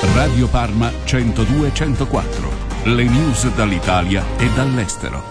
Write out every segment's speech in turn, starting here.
Radio Parma 102-104. Le news dall'Italia e dall'estero.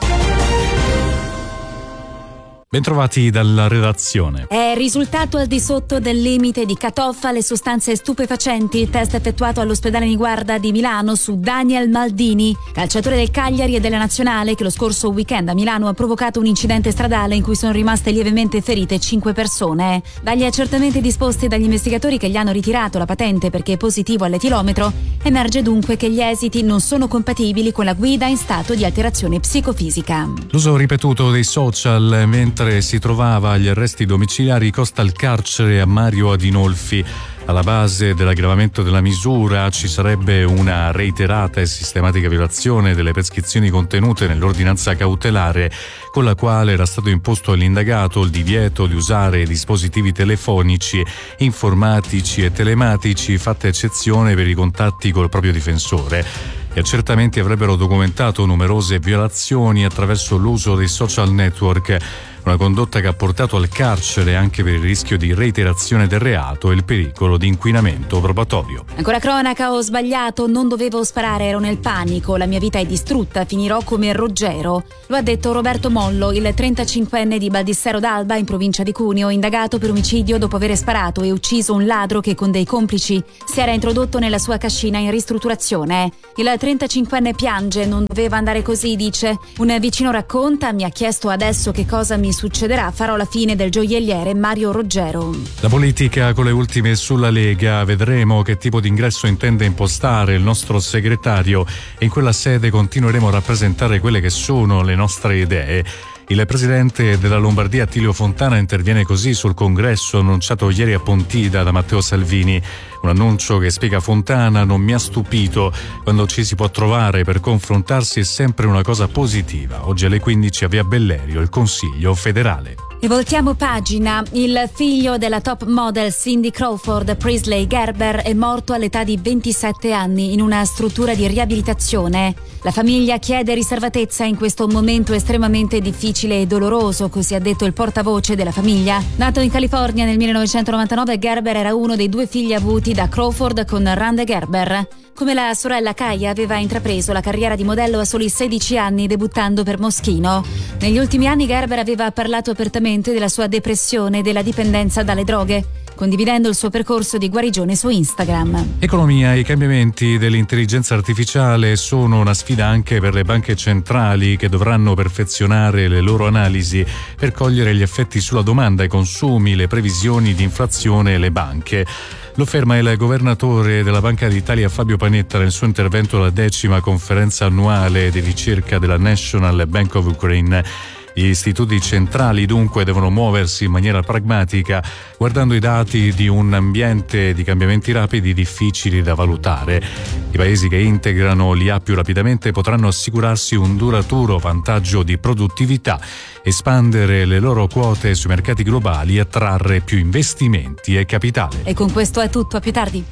Bentrovati dalla redazione. È risultato al di sotto del limite di cut-off alle sostanze stupefacenti il test effettuato all'ospedale Niguarda di Milano su Daniel Maldini, calciatore del Cagliari e della Nazionale, che lo scorso weekend a Milano ha provocato un incidente stradale in cui sono rimaste lievemente ferite 5 persone. Dagli accertamenti disposti dagli investigatori che gli hanno ritirato la patente perché è positivo all'etilometro, emerge dunque che gli esiti non sono compatibili con la guida in stato di alterazione psicofisica. L'uso ripetuto dei social mentre si trovava agli arresti domiciliari costa il carcere a Mario Adinolfi. Alla base dell'aggravamento della misura ci sarebbe una reiterata e sistematica violazione delle prescrizioni contenute nell'ordinanza cautelare, con la quale era stato imposto all'indagato il divieto di usare dispositivi telefonici, informatici e telematici, fatta eccezione per i contatti col proprio difensore. Gli accertamenti avrebbero documentato numerose violazioni attraverso l'uso dei social network, una condotta che ha portato al carcere anche per il rischio di reiterazione del reato e il pericolo di inquinamento probatorio. Ancora cronaca, ho sbagliato, non dovevo sparare, ero nel panico, la mia vita è distrutta, finirò come Ruggero. Lo ha detto Roberto Mollo, il 35enne di Baldissero d'Alba in provincia di Cuneo, indagato per omicidio dopo aver sparato e ucciso un ladro che con dei complici si era introdotto nella sua cascina in ristrutturazione. Il 35enne piange, non doveva andare così, dice. Un vicino racconta, mi ha chiesto adesso che cosa mi succederà, farò la fine del gioielliere Mario Ruggero. La politica con le ultime sulla Lega, vedremo che tipo di ingresso intende impostare il nostro segretario e in quella sede continueremo a rappresentare quelle che sono le nostre idee. Il presidente della Lombardia Attilio Fontana interviene così sul congresso annunciato ieri a Pontida da Matteo Salvini. Un annuncio che, spiega Fontana, non mi ha stupito. Quando ci si può trovare per confrontarsi è sempre una cosa positiva. Oggi alle 15 a Via Bellerio il Consiglio federale. E voltiamo pagina. Il figlio della top model Cindy Crawford, Priestley Gerber, è morto all'età di 27 anni in una struttura di riabilitazione. La famiglia chiede riservatezza in questo momento estremamente difficile e doloroso, così ha detto il portavoce della famiglia. Nato in California nel 1999, Gerber era uno dei 2 figli avuti da Crawford con Rande Gerber. Come la sorella Kaya, aveva intrapreso la carriera di modello a soli 16 anni, debuttando per Moschino. Negli ultimi anni Gerber aveva parlato apertamente della sua depressione e della dipendenza dalle droghe, condividendo il suo percorso di guarigione su Instagram. Economia. I cambiamenti dell'intelligenza artificiale sono una sfida anche per le banche centrali, che dovranno perfezionare le loro analisi per cogliere gli effetti sulla domanda, i consumi, le previsioni di inflazione e le banche. Lo afferma il governatore della Banca d'Italia Fabio Panetta nel suo intervento alla 10ª conferenza annuale di ricerca della National Bank of Ukraine. Gli istituti centrali dunque devono muoversi in maniera pragmatica, guardando i dati di un ambiente di cambiamenti rapidi difficili da valutare. I paesi che integrano l'IA più rapidamente potranno assicurarsi un duraturo vantaggio di produttività, espandere le loro quote sui mercati globali e attrarre più investimenti e capitale. E con questo è tutto, a più tardi.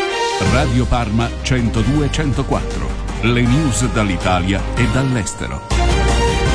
Radio Parma 102-104. Le news dall'Italia e dall'estero.